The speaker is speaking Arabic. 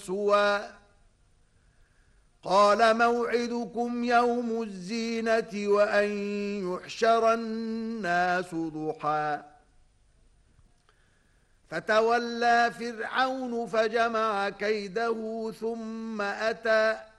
سوى قال موعدكم يوم الزينة وأن يحشر الناس ضحى فتولى فرعون فجمع كيده ثم أتى